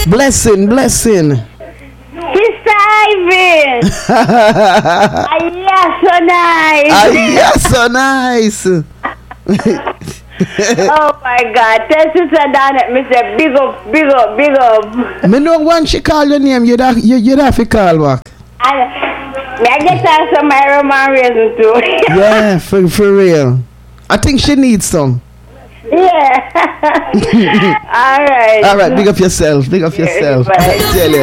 Blessing. Sister Ivan. Yeah, so nice. Yeah, so nice. Oh my God. Tell Sister Donna, me say big up. Me know when she call your name, you'd have to call back. May I get her some my Roman raisin too? Yeah, for real. I think she needs some. Yeah. All right. Big up yourself. Bye. I tell you.